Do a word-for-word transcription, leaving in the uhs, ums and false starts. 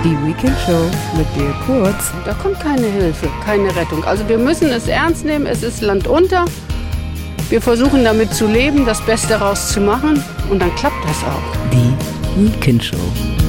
Die Weekend Show mit dir Kurz. Da kommt keine Hilfe, keine Rettung. Also wir müssen es ernst nehmen, es ist Land unter. Wir versuchen damit zu leben, das Beste daraus zu machen und dann klappt das auch. Die Weekend Show.